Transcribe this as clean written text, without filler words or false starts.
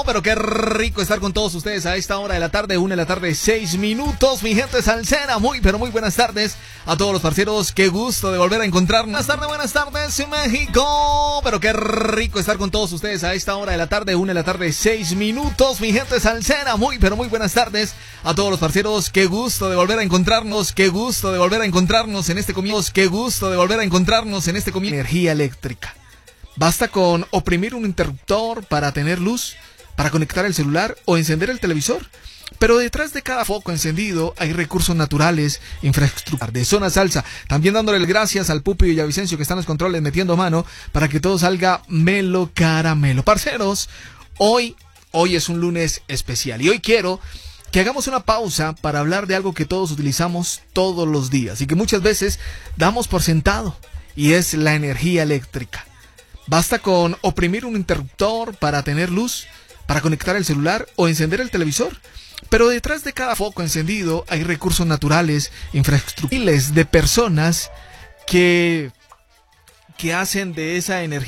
pero qué rico estar con todos ustedes a esta hora de la tarde, 1 de la tarde, 6 minutos. Mi gente salsera, muy buenas tardes a todos los parceros. Qué gusto de volver a encontrarnos. Buenas tardes, México. Pero qué rico estar con todos ustedes a esta hora de la tarde, 1 de la tarde, 6 minutos. Mi gente salsera, muy buenas tardes a todos los parceros. Qué gusto de volver a encontrarnos. Qué gusto de volver a encontrarnos en este comienzo. Qué gusto de volver a encontrarnos en este comienzo. Energía eléctrica. Basta con oprimir un interruptor para tener luz, para conectar el celular o encender el televisor. Pero detrás de cada foco encendido hay recursos naturales, infraestructura de Zona Salsa. También dándole gracias al Pupi Villavicencio que están los controles metiendo mano para que todo salga melo caramelo. Parceros, hoy es un lunes especial y hoy quiero que hagamos una pausa para hablar de algo que todos utilizamos todos los días y que muchas veces damos por sentado, y es la energía eléctrica. Basta con oprimir un interruptor para tener luz, para conectar el celular o encender el televisor. Pero detrás de cada foco encendido hay recursos naturales, infraestructuras de personas que hacen de esa energía